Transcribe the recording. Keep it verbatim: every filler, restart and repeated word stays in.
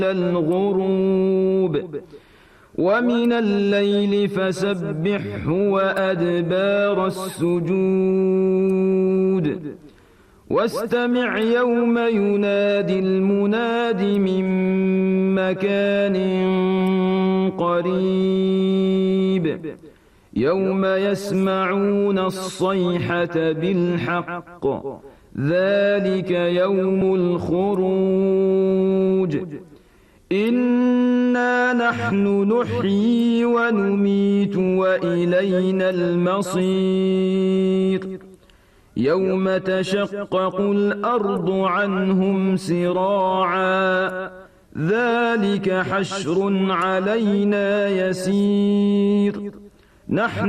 الغروب ومن الليل فسبحه وأدبار السجود واستمع يوم ينادي المناد من مكان قريب يوم يسمعون الصيحة بالحق ذلك يوم الخروج إنا نحن نحيي ونميت وإلينا المصير يوم تشقق الأرض عنهم سراعا ذلك حشر علينا يسير نحن